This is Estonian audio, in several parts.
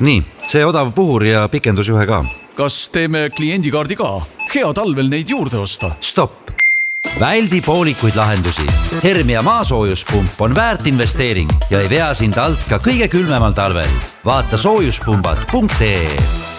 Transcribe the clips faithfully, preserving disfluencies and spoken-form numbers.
Nii, see odav puhur ja pikendusjuhe ka. Kas teeme kliendikaardi ka? Hea talvel neid juurde osta. Stopp! Väldi poolikuid lahendusi. Hermia maasoojuspump on väärt investeering ja ei vea sind alt ka kõige külmemal talvel. Vaata soojuspumbad punkt ee.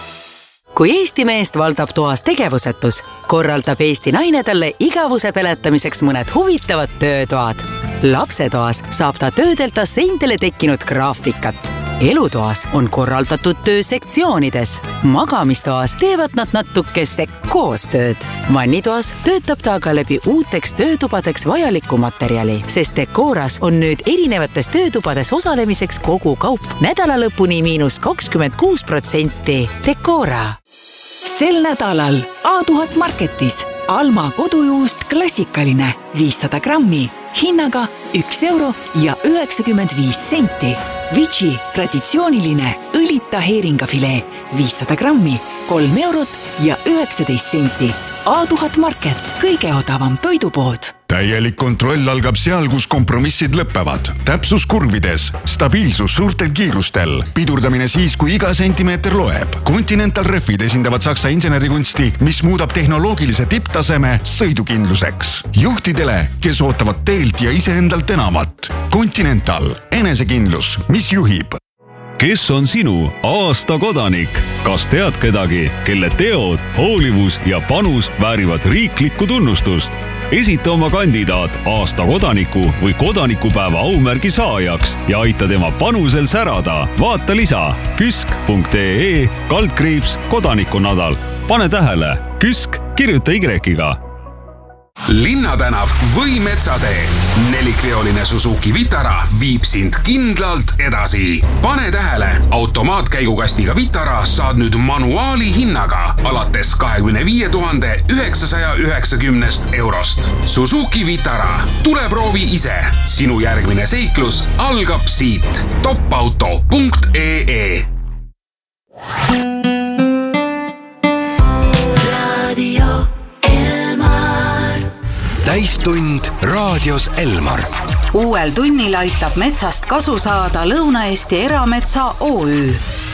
Kui Eesti meest valdab toas tegevusetus, korraldab Eesti naine talle igavuse peletamiseks mõned huvitavad töötoad. Lapsetoas saab ta töödelda seintele tekkinud graafikat. Elutoas on korraldatud töö sektsioonides. Magamistoas teevad nad natukese koostööd. Vannitoas töötab ta aga läbi uuteks töötubadeks vajaliku materjali, sest Decoras on nüüd erinevates töötubades osalemiseks kogu kaup nädala lõpuni miinus kakskümmend kuus protsenti. Decora. Sel nädalal A tuhat Marketis Alma kodujuust klassikaline viissada grammi hinnaga üks euro ja üheksakümmend viis senti. Vici traditsiooniline õlita heeringafilee viissada grammi kolm eurot ja üheksateist senti. A tuhat Market, kõige odavam toidupood. Täielik kontroll algab seal, kus kompromissid lõppevad. Täpsus kurvides, stabiilsus suurtel kiirustel, pidurdamine siis, kui iga sentimeeter loeb. Continental Refid esindavad Saksa insenerikunsti, mis muudab tehnoloogilise tipptaseme sõidukindluseks. Juhtidele, kes ootavad teelt ja iseendalt enamat. Continental, enesekindlus, mis juhib. Kes on sinu aasta kodanik? Kas tead kedagi, kelle teod, hoolivus ja panus väärivad riiklikku tunnustust? Esita oma kandidaat aasta kodaniku või kodanikupäeva aumärgi saajaks ja aita tema panusel särada. Vaata lisa küsk punkt ee kaldkriips kodanikunadal. Pane tähele, küsk kirjuta Y-ga. Linnatänav või Metsatee. Nelikveoline Suzuki Vitara viib sind kindlalt edasi. Pane tähele, automaatkäigukastiga Vitara saad nüüd manuaali hinnaga alates kahekümne viie tuhande üheksasaja üheksakümnest eurost. Suzuki Vitara. Tule proovi ise. Sinu järgmine seiklus algab siit. topauto punkt ee. Täistund raadios Elmar. Uuel tunnil aitab metsast kasu saada Lõuna-Eesti Erametsa O Ü.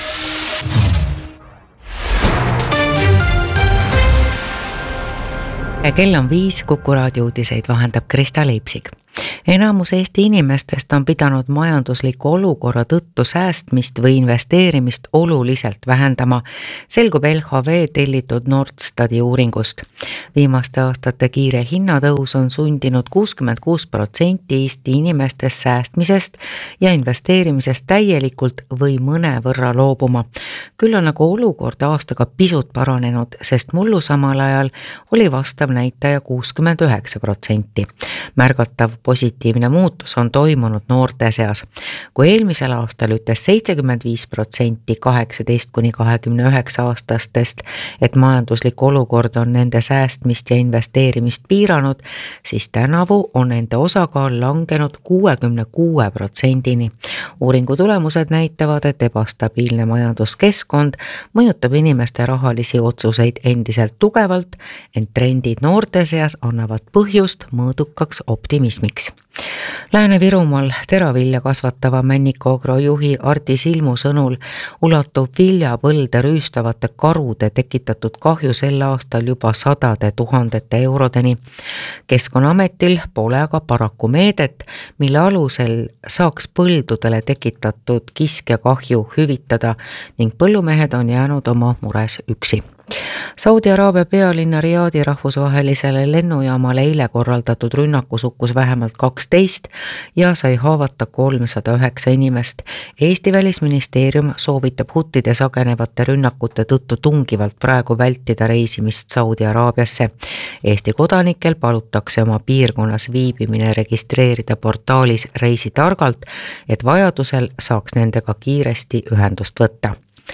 Kell on viis, Kuku raadio uudiseid vahendab Krista Leipsig. Enamus Eesti inimestest on pidanud majandusliku olukorra tõttu säästmist või investeerimist oluliselt vähendama, selgub L H V tellitud Nordstadi uuringust. Viimaste aastate kiire hinnatõus on sundinud kuuskümmend kuus protsenti Eesti inimestest säästmisest ja investeerimisest täielikult või mõne võrra loobuma. Küll on nagu olukord aastaga pisut paranenud, sest mullu samal ajal oli vastav näitaja kuuskümmend üheksa protsenti. Märgatav positiivne muutus on toimunud noorte seas. Kui eelmisel aastal ütles seitsekümmend viis protsenti kaheksateist kuni kahekümne üheksa aastastest, et majanduslik olukord on nende säästmist ja investeerimist piiranud, siis tänavu on nende osakaal langenud kuuekümne kuue protsendini. Uuringu tulemused näitavad, et ebastabiilne majanduskeskkond mõjutab inimeste rahalisi otsuseid endiselt tugevalt, ent trendid noorte seas annavad põhjust mõõdukaks optimismiks. Lääne-Virumaal teravilja kasvatava Männiko Agro juhi Arti Silmu sõnul ulatub viljapõlde rüüstavate karude tekitatud kahju sel aastal juba sadade tuhandete eurodeni. Keskkonnaametil pole aga paraku meedet, mille alusel saaks põldudele tekitatud kiskjakahju hüvitada ning põllumehed on jäänud oma mures üksi. Saudi Araabia pealinna Riadi rahvusvahelisele lennujaamale eile korraldatud rünnakus hukkus vähemalt kaksteist ja sai haavata kolmsada üheksa inimest. Eesti välisministeerium soovitab huttide sagenevate rünnakute tõttu tungivalt praegu vältida reisimist Saudi Araabiasse. Eesti kodanikel palutakse oma piirkonnas viibimine registreerida portaalis Reisi targalt, et vajadusel saaks nendega kiiresti ühendust võtta.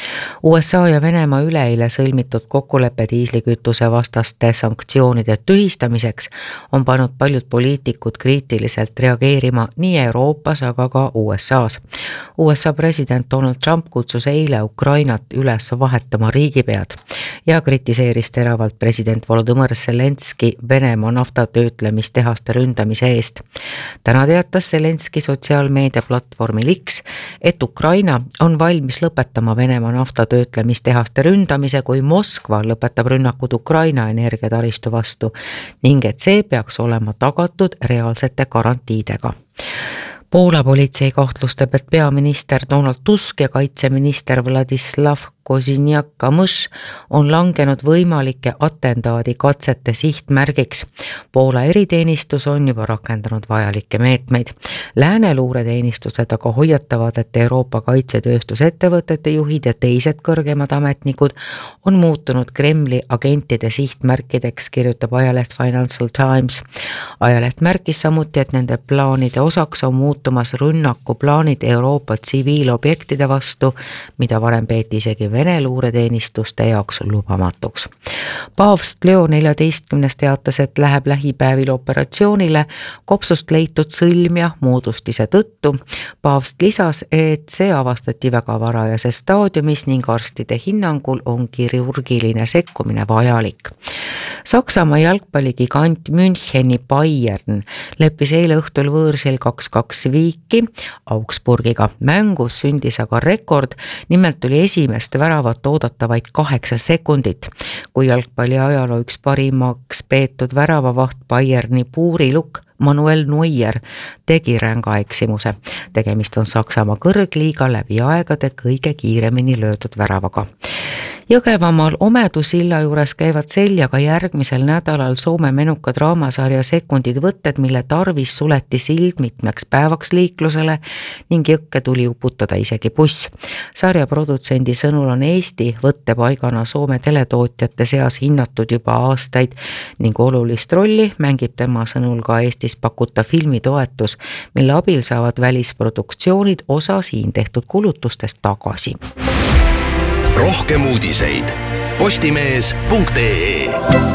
U S A ja Venemaa üleeile sõlmitud kokkuleppe diislikütuse vastaste sanktsioonide tühistamiseks on pannud paljud poliitikud kriitiliselt reageerima nii Euroopas, aga ka U S A's. U S A president Donald Trump kutsus eile Ukrainat üles vahetama riigipead ja kritiseeris teravalt president Volodõmõr Zelenski Venemaa naftatöötlemistehaste ründamise eest. Täna teatas Zelenski sotsiaalmeedia platvormil X, et Ukraina on valmis lõpetama Venemaa naftatöötlemistehaste ründamise, kui Moskva lõpetab rünnakud Ukraina energiataristu vastu ning et see peaks olema tagatud reaalsete garantiidega. Poola politsei kahtlustab, et peaminister Donald Tusk ja kaitseminister Vladislav Kosiniak-Kamõš on langenud võimalike atentaadi katsete sihtmärgiks. Poola eriteenistus on juba rakendanud vajalikke meetmeid. Lääne luureteenistused aga hoiatavad, et Euroopa kaitsetööstusettevõtete juhid ja teised kõrgemad ametnikud on muutunud Kremli agentide sihtmärkideks, kirjutab ajaleht Financial Times. Ajaleht märkis samuti, et nende plaanide osaks on muutumas rünnakuplaanid Euroopa tsiviilobjektide vastu, mida varem peeti isegi Vene luureteenistuste jaoks lubamatuks. Paavst Leo neljateistkümnes teatas, et läheb lähipäevil operatsioonile kopsust leitud sõlmja moodustise tõttu. Paavst lisas, et see avastati väga varajases staadiumis ning arstide hinnangul on kirurgiline sekkumine vajalik. Saksamaa jalgpalligigant Müncheni Bayern leppis eile õhtul võõrsil kaks kaks viiki Augsburgiga. Mängus sündis aga rekord, nimelt tuli esimest väravat oodata vaid kaheksa sekundit. Kui jalgpalli ajaloo üks parimaks peetud väravavaht Bayerni puurilukk Manuel Neuer tegi ränga eksimuse. Tegemist on Saksamaa kõrgliiga läbi aegade kõige kiiremini löödud väravaga. Jõgevamaal Omedu silla juures käivad seljaga järgmisel nädalal Soome menuka draamasarja Sekundid võtted, mille tarvis suleti sild mitmeks päevaks liiklusele ning jõkke tuli uputada isegi buss. Sarja produtsendi sõnul on Eesti võttepaigana Soome teletootjate seas hinnatud juba aastaid ning olulist rolli mängib tema sõnul ka Eestis pakuta filmitoetus, mille abil saavad välisproduktsioonid osa siin tehtud kulutustest tagasi. Rohkem uudiseid postimees punkt ee.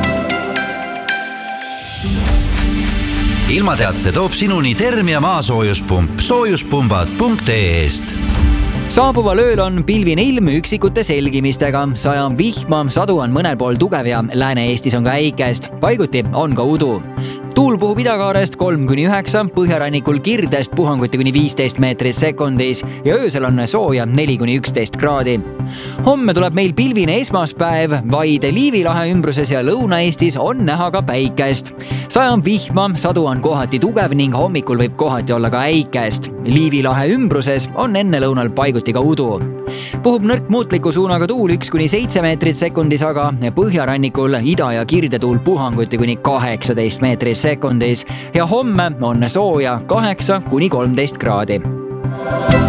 Ilmateate toob sinuni Termia maasoojuspump soojuspumbad punkt ee-st. Saabuval ööl on pilvine ilm üksikute selgimistega, sajab vihma, sadu on mõnel pool tugev ja Lääne-Eestis on ka äikest, paiguti on ka udu. Tuul puhub idakaarest kolm kuni üheksa, põhjarannikul Kirdest puhanguti kuni viisteist meetrit sekundis ja öösel on sooja neli kuni üksteist kraadi. Homme tuleb meil pilvine esmaspäev, vaid Liivi lahe ümbruses ja Lõuna-Eestis on näha ka päikest. Sajab vihma, sadu on kohati tugev ning hommikul võib kohati olla ka äikest. Liivi lahe ümbruses on enne lõunal paiguti ka udu. Puhub nõrk muutliku suunaga tuul üks kuni seitse meetrit sekundis, aga põhjarannikul ida- ja kirdetuul puhanguti kuni kaheksateist meetrit sekundis ja homme on sooja kaheksa kuni kolmteist kraadi.